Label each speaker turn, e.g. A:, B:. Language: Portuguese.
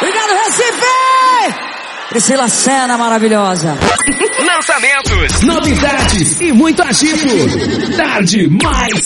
A: Obrigado, Recife! Priscila Senna, maravilhosa.
B: Lançamentos,
C: novidades e muito agito. Tarde mais